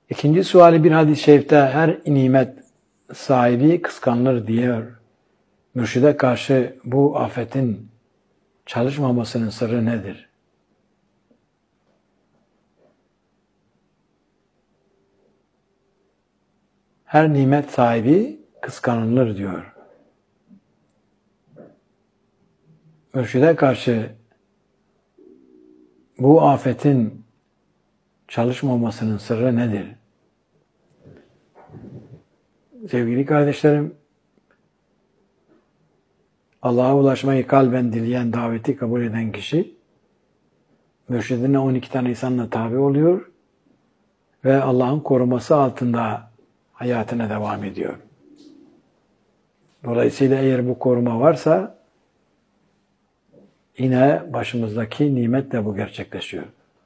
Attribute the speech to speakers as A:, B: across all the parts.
A: İkinci suali bir hadis-i şerifte her nimet sahibi kıskanılır diyor. Mürşide karşı bu afetin çalışmamasının sırrı nedir? Her nimet sahibi kıskanılır diyor. Mürşide karşı bu afetin çalışmamasının sırrı nedir? Sevgili kardeşlerim, Allah'a ulaşmayı kalben dileyen, daveti kabul eden kişi, mürşidine 12 tane insanla tabi oluyor ve Allah'ın koruması altında hayatına devam ediyor. Dolayısıyla eğer bu koruma varsa, yine başımızdaki nimetle bu gerçekleşiyor.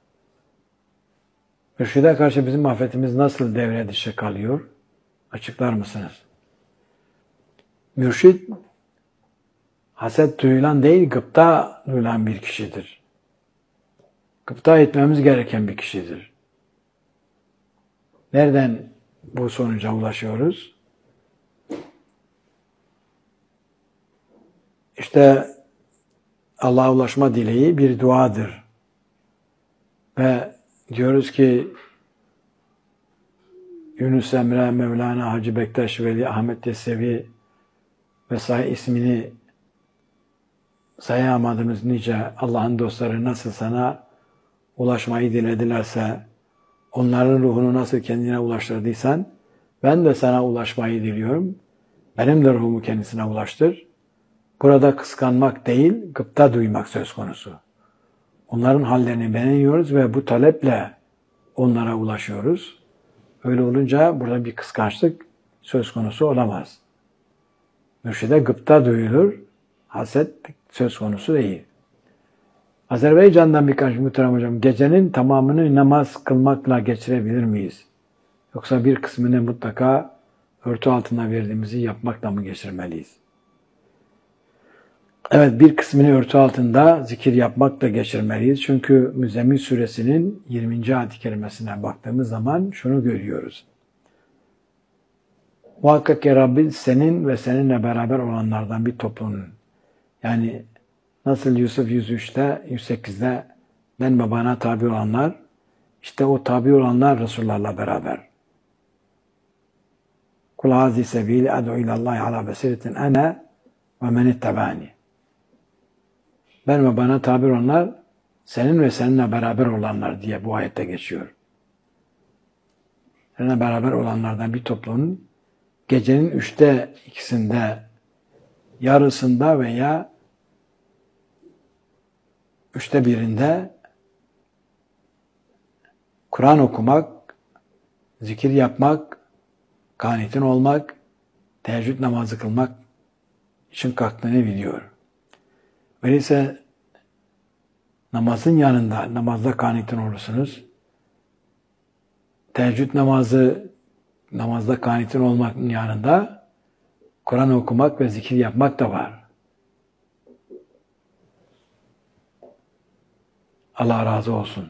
A: Mürşide karşı bizim afetimiz nasıl devre dışı kalıyor? Açıklar mısınız? Mürşid, haset duyulan değil, gıpta duyulan bir kişidir. Gıpta etmemiz gereken bir kişidir. Nereden bu sonuca ulaşıyoruz? İşte Allah'a ulaşma dileği bir duadır. Ve diyoruz ki Yunus Emre, Mevlana, Hacı Bektaş Veli, Ahmet Yesevi vesaire ismini sayamadığımız nice Allah'ın dostları nasıl sana ulaşmayı diledilerse, onların ruhunu nasıl kendine ulaştırdıysan, ben de sana ulaşmayı diliyorum. Benim de ruhumu kendisine ulaştır. Burada kıskanmak değil, gıpta duymak söz konusu. Onların hallerini beğeniyoruz ve bu taleple onlara ulaşıyoruz. Öyle olunca burada bir kıskançlık söz konusu olamaz. Mürşide gıpta duyulur, haset söz konusu değil. Azerbaycan'dan birkaç muhterem hocam, gecenin tamamını namaz kılmakla geçirebilir miyiz? Yoksa bir kısmını mutlaka örtü altına verdiğimizi yapmakla mı geçirmeliyiz? Evet, bir kısmını örtü altında zikir yapmakla geçirmeliyiz. Çünkü Müzzemmil suresinin 20. ayet-i kerimesine baktığımız zaman şunu görüyoruz. Muhakkak ki Rabbin senin ve seninle beraber olanlardan bir toplumun. Yani nasıl Yusuf 103'te, 108'de ben ve bana tabi olanlar, işte o tabi olanlar Resullarla beraber. Kul hazi sebili ad'u ilallahi ala basiretin ene ve men ittabani. Ben ve bana tabi olanlar, senin ve seninle beraber olanlar diye bu ayette geçiyor. Seninle beraber olanlardan bir toplumun gecenin 3'te 2'sinde, yarısında veya 3'te 1'inde Kur'an okumak, zikir yapmak, kanitin olmak, teheccüd namazı kılmak için kalktığını biliyor. Öyleyse namazın yanında, namazda kanitin olursunuz. Teheccüd namazı, namazda kanitin olmanın yanında Kur'an okumak ve zikir yapmak da var. Allah razı olsun.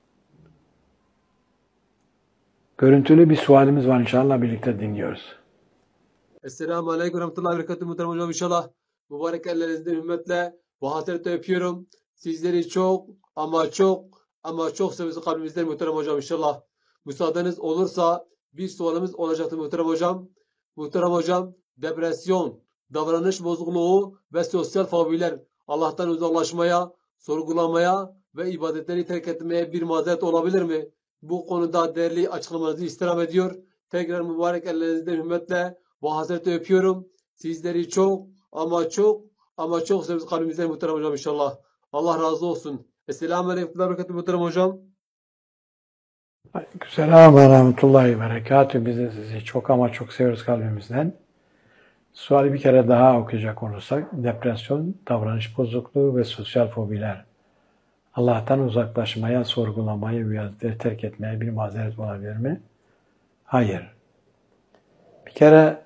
A: Görüntülü bir sualimiz var, inşallah birlikte dinliyoruz.
B: Esselamu Aleyküm ve Rahmetullahi ve Berekatuhu muhterem hocam, inşallah mübarek ellerinizden hürmetle ve hasretle öpüyorum. Sizleri çok ama çok ama çok seviyoruz kalbimizden muhterem hocam, inşallah. Müsaadeniz olursa bir sualimiz olacaktı muhterem hocam. Muhterem hocam, depresyon, davranış bozukluğu ve sosyal fobiler Allah'tan uzaklaşmaya, sorgulamaya ve ibadetleri terk etmeye bir mazeret olabilir mi? Bu konuda değerli açıklamanızı istirham ediyor. Tekrar mübarek ellerinizden hürmetle ve hasretle öpüyorum. Sizleri çok ama çok ama çok seviyoruz kalbimizden muhterem hocam, inşallah. Allah razı olsun. Esselamu Aleyküm ve Berekatuhu muhterem hocam.
A: Aleykümselam ve rahmetullahi ve berekatühü. Biz de sizi çok ama çok seviyoruz kalbimizden. Suali bir kere daha okuyacak olursak, depresyon, davranış bozukluğu ve sosyal fobiler Allah'tan uzaklaşmaya, sorgulamaya, ibadetleri terk etmeye bir mazeret olabilir mi? Hayır. Bir kere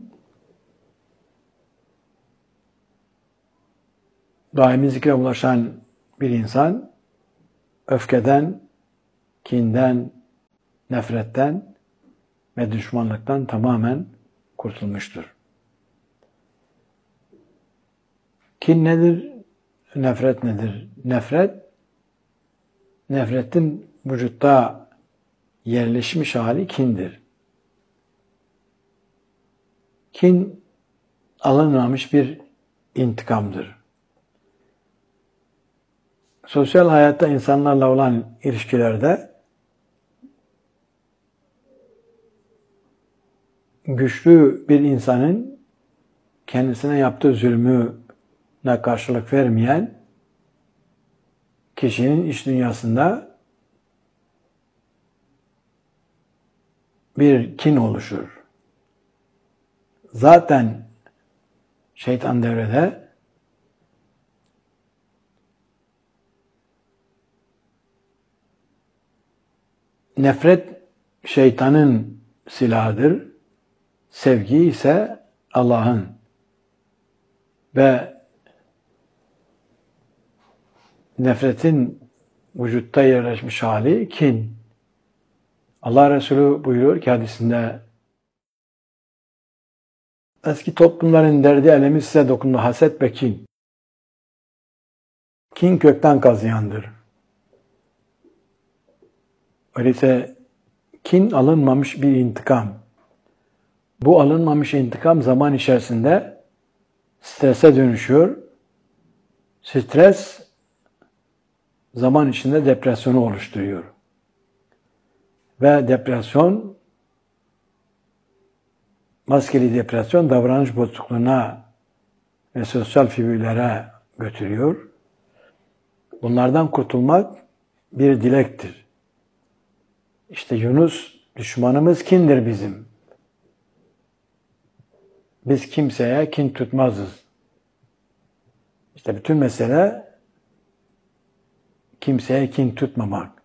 A: daimi zikre ulaşan bir insan öfkeden, kinden, nefretten ve düşmanlıktan tamamen kurtulmuştur. Kin nedir? Nefret nedir? Nefretin vücutta yerleşmiş hali kindir. Kin alınmamış bir intikamdır. Sosyal hayatta insanlarla olan ilişkilerde güçlü bir insanın kendisine yaptığı zulmüne karşılık vermeyen kişinin iç dünyasında bir kin oluşur. Zaten şeytan devrede. Nefret şeytanın silahıdır. Sevgi ise Allah'ın. Ve nefretin vücutta yerleşmiş hali kin. Allah Resulü buyuruyor ki hadisinde, eski toplumların derdi elemi size dokundu, haset ve kin. Kin kökten kazıyandır. Öyleyse kin alınmamış bir intikam. Bu alınmamış intikam zaman içerisinde strese dönüşüyor. Stres zaman içinde depresyonu oluşturuyor. Ve depresyon, maskeli depresyon davranış bozukluğuna ve sosyal figürlere götürüyor. Bunlardan kurtulmak bir dilektir. İşte Yunus, düşmanımız kindir bizim. Biz kimseye kin tutmazız. İşte bütün mesele kimseye kin tutmamak.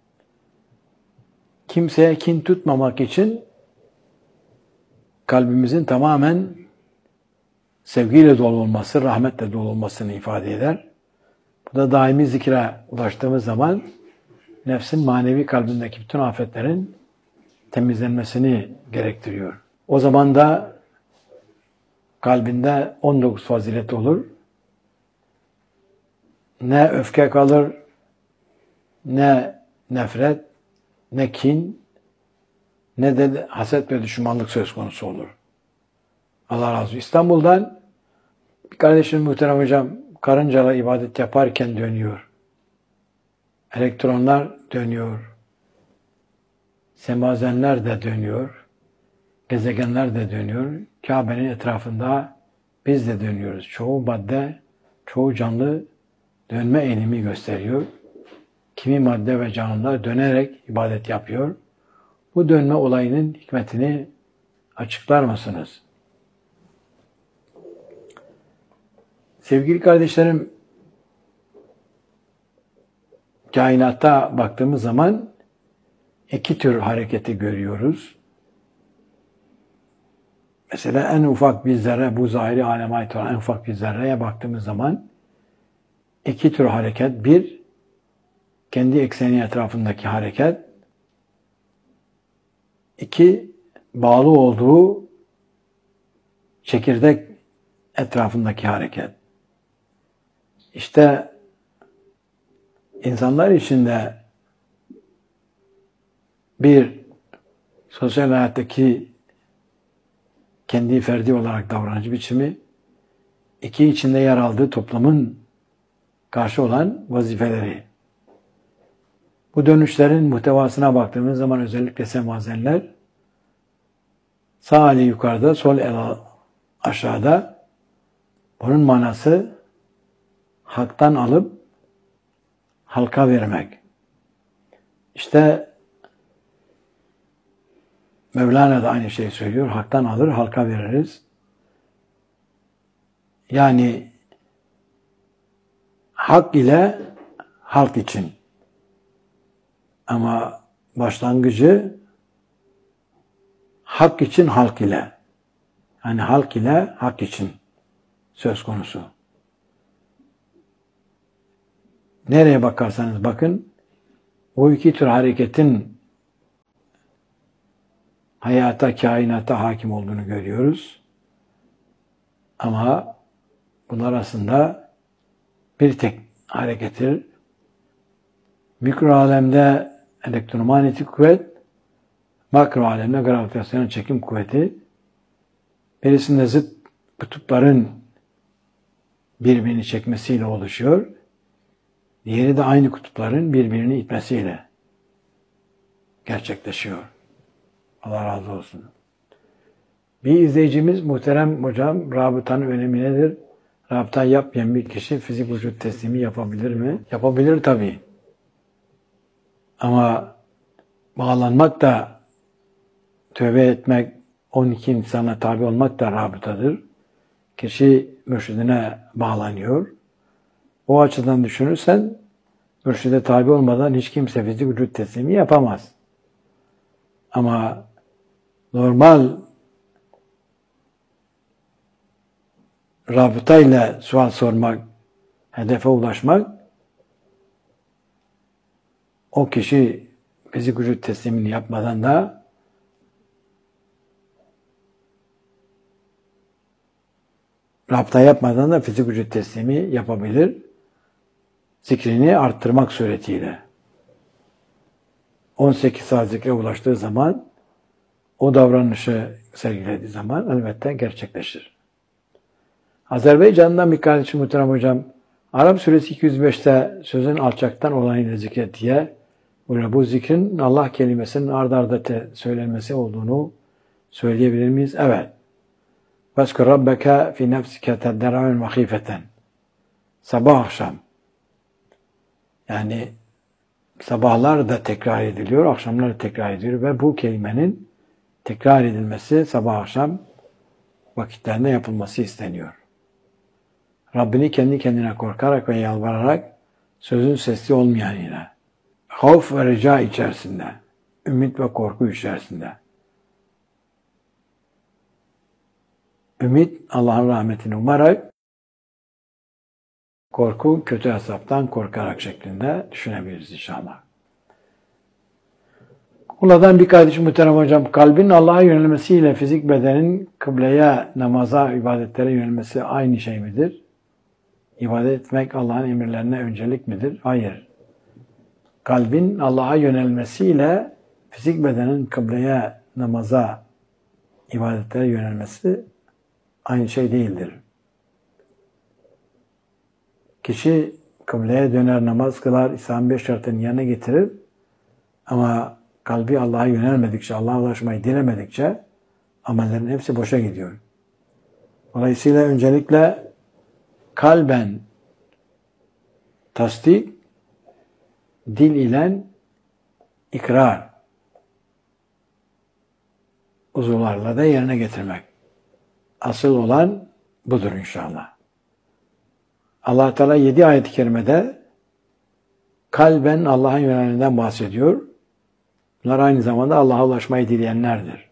A: Kimseye kin tutmamak için kalbimizin tamamen sevgiyle dolu olması, rahmetle dolu olmasını ifade eder. Bu da daimi zikre ulaştığımız zaman nefsin manevi kalbindeki bütün afetlerin temizlenmesini gerektiriyor. O zaman da kalbinde 19 fazilet olur. Ne öfke kalır, ne nefret, ne kin, ne de haset ve düşmanlık söz konusu olur. Allah razı olsun. İstanbul'dan bir kardeşim, muhterem hocam, karıncalar ibadet yaparken dönüyor. Elektronlar dönüyor. Semazenler de dönüyor. Gezegenler de dönüyor. Kabe'nin etrafında biz de dönüyoruz. Çoğu madde, çoğu canlı dönme eğilimi gösteriyor. Kimi madde ve canlılar dönerek ibadet yapıyor. Bu dönme olayının hikmetini açıklar mısınız? Sevgili kardeşlerim, kainatta baktığımız zaman iki tür hareketi görüyoruz. Mesela en ufak bir zerre, bu zahiri aleme ait olan en ufak bir zerreye baktığımız zaman iki tür hareket. Bir, kendi ekseni etrafındaki hareket. İki, bağlı olduğu çekirdek etrafındaki hareket. İşte insanlar içinde bir sosyal hayattaki kendi ferdi olarak davranış biçimi, iki, içinde yer aldığı toplumun karşı olan vazifeleri. Bu dönüşlerin muhtevasına baktığımız zaman özellikle semazenler sağ eli yukarıda, sol el aşağıda. Bunun manası haktan alıp halka vermek. İşte Mevlana da aynı şeyi söylüyor. Haktan alır, halka veririz. Yani hak ile halk için. Ama başlangıcı hak için halk ile. Yani halk ile hak için söz konusu. Nereye bakarsanız bakın, o iki tür hareketin hayata, kainata hakim olduğunu görüyoruz. Ama bunlar aslında bir tek harekettir. Mikro alemde elektromanyetik kuvvet, makro alemde gravitasyonel çekim kuvveti. Birisinde zıt kutupların birbirini çekmesiyle oluşuyor. Diğeri de aynı kutupların birbirini itmesiyle gerçekleşiyor. Allah razı olsun. Bir izleyicimiz, muhterem hocam, rabıtanın önemi nedir? Rabıta yapmayan bir kişi fizik vücut teslimi yapabilir mi? Yapabilir tabii. Ama bağlanmak da, tövbe etmek, 12 insana tabi olmak da rabıtadır. Kişi mürşidine bağlanıyor. O açıdan düşünürsen, mürşide tabi olmadan hiç kimse fizik vücut teslimi yapamaz. Ama normal rabıtayla sual sormak, hedefe ulaşmak, o kişi fizik vücut teslimini yapmadan da rabıta yapmadan da fizik vücut teslimi yapabilir. Zikrini arttırmak suretiyle. 18 saat zikre ulaştığı zaman, o davranışı sergilediği zaman elbette gerçekleşir. Azerbaycan'dan bir kardeşim muhterem hocam, Arap suresi 205'te sözün alçaktan olayını zikret diye bu zikrin Allah kelimesinin ard arda söylenmesi olduğunu söyleyebilir miyiz? Evet. وَاسْكُرْ رَبَّكَ فِي نَفْسِكَ تَدَّرَعًا وَخِيفَةً. Sabah akşam. Yani sabahlar da tekrar ediliyor, akşamlar da tekrar ediliyor ve bu kelimenin tekrar edilmesi sabah akşam vakitlerinde yapılması isteniyor. Rabbini kendi kendine korkarak ve yalvararak sözün sesli olmayan ile, havf ve rica içerisinde, ümit ve korku içerisinde. Ümit Allah'ın rahmetini umarak, korku kötü hesaptan korkarak şeklinde düşünebiliriz inşallah. Kula'dan bir kardeşim muhterem hocam, kalbin Allah'a yönelmesiyle fizik bedenin kıbleye, namaza, ibadetlere yönelmesi aynı şey midir? İbadet etmek Allah'ın emirlerine öncelik midir? Hayır. Kalbin Allah'a yönelmesiyle fizik bedenin kıbleye, namaza, ibadetlere yönelmesi aynı şey değildir. Kişi kıbleye döner, namaz kılar, İslam'ın 5 şartını yerine getirir ama kalbi Allah'a yönelmedikçe, Allah'a ulaşmayı dilemedikçe amellerin hepsi boşa gidiyor. Dolayısıyla öncelikle kalben tasdik, dil ile ikrar, uzuvlarla da yerine getirmek. Asıl olan budur inşallah. Allah Teala 7 ayet-i kerimede kalben Allah'a yönelenden bahsediyor. Bunlar aynı zamanda Allah'a ulaşmayı dileyenlerdir.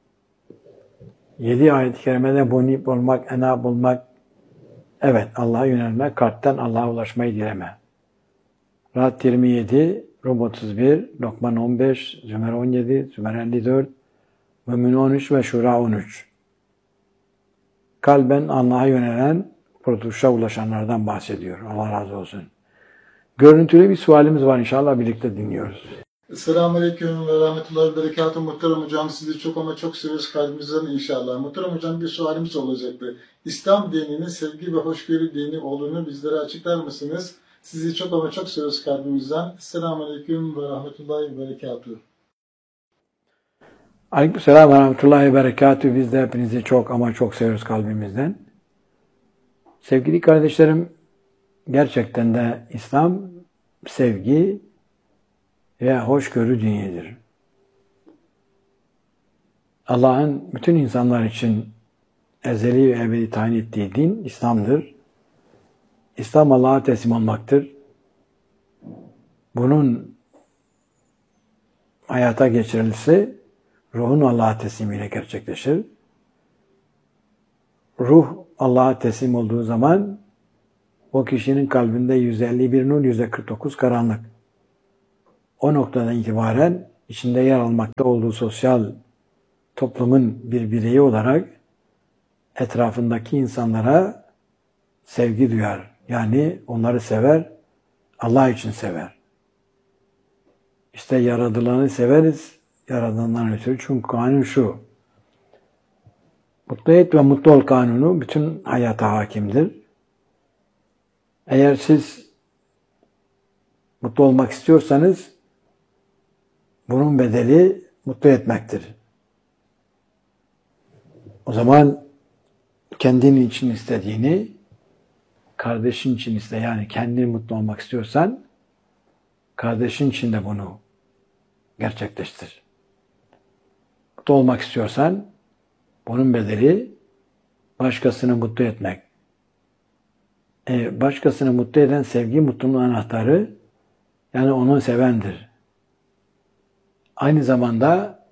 A: 7 ayet-i kerimede munib olmak, enab olmak, evet Allah'a yönelmek, kalpten Allah'a ulaşmayı dileme. Ra'd 27, Rum 31, Lokman 15, Zümer 17, Zümer 54, Mümin 13 ve Şura 13. Kalben Allah'a yönelen, kurtuluşa ulaşanlardan bahsediyor. Allah razı olsun. Görüntülü bir sualimiz var, inşallah birlikte dinliyoruz.
C: Selamünaleyküm ve rahmetullahi ve berekatuhu. Muhterem hocam, sizi çok ama çok seviyoruz kalbimizden inşallah. Muhterem hocam, bir sualimiz olacaktı. İslam dininin sevgi ve hoşgörü dini olduğunu bizlere açıklar mısınız? Sizi çok ama çok seviyoruz kalbimizden. Selamünaleyküm ve rahmetullahi ve berekatuhu.
A: Aleykümselam ve rahmetullahi ve berekatuhu. Biz de hepinizi çok ama çok seviyoruz kalbimizden. Sevgili kardeşlerim, gerçekten de İslam sevgi ve hoşgörü dinidir. Allah'ın bütün insanlar için ezeli ve ebedi tayin ettiği din İslam'dır. İslam Allah'a teslim olmaktır. Bunun hayata geçirilmesi ruhun Allah'a teslimiyle gerçekleşir. Ruh Allah'a teslim olduğu zaman o kişinin kalbinde 151 nur, 149 karanlık. O noktadan itibaren içinde yer almakta olduğu sosyal toplumun bir bireyi olarak etrafındaki insanlara sevgi duyar. Yani onları sever, Allah için sever. İşte yaradılanı severiz, yaradandan ötürü. Çünkü kanun şu. Mutlu et ve mutlu ol kanunu bütün hayata hakimdir. Eğer siz mutlu olmak istiyorsanız bunun bedeli mutlu etmektir. O zaman kendin için istediğini kardeşin için iste. Yani kendin mutlu olmak istiyorsan kardeşin için de bunu gerçekleştir. Mutlu olmak istiyorsan bunun bedeli başkasını mutlu etmek. Başkasını mutlu eden sevgi mutluluğun anahtarı, yani onu sevendir. Aynı zamanda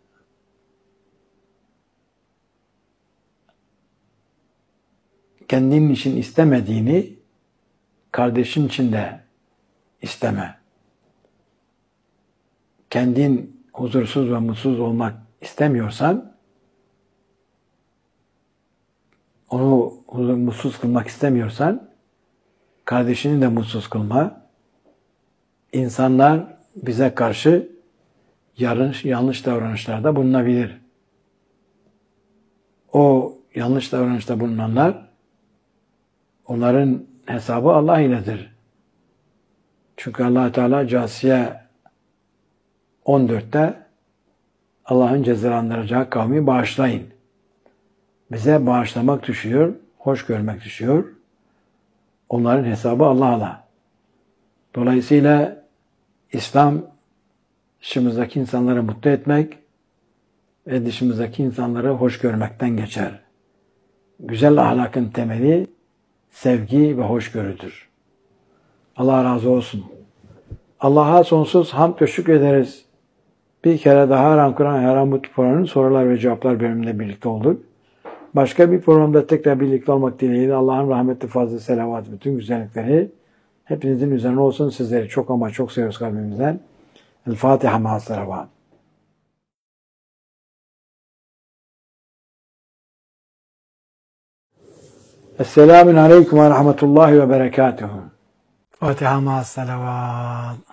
A: kendin için istemediğini kardeşin için de isteme. Kendin huzursuz ve mutsuz olmak istemiyorsan, onu mutsuz kılmak istemiyorsan, kardeşini de mutsuz kılma. İnsanlar bize karşı yanlış davranışlarda bulunabilir. O yanlış davranışta bulunanlar, onların hesabı Allah iledir. Çünkü Allah Teala Câsiye 14'te Allah'ın cezalandıracağı kavmi bağışlayın. Bize bağışlamak düşüyor, hoş görmek düşüyor. Onların hesabı Allah'la. Dolayısıyla İslam dışımızdaki insanları mutlu etmek ve dışımızdaki insanları hoş görmekten geçer. Güzel ahlakın temeli sevgi ve hoşgörüdür. Allah razı olsun. Allah'a sonsuz hamd ve şükrederiz. Bir kere daha Haram Kur'an Haram Bu programının sorular ve cevaplar bölümünde birlikte olduk. Başka bir programda tekrar birlikte olmak dileğiyle Allah'ın rahmeti, fazlı, selavat, bütün güzellikleri hepinizin üzerine olsun. Sizleri çok ama çok seviyoruz kalbimizden. El Fatiha ma'as-salavat. Esselamun aleyküm ve rahmetullahi ve berekatuhu. Fatiha ma'as-salavat.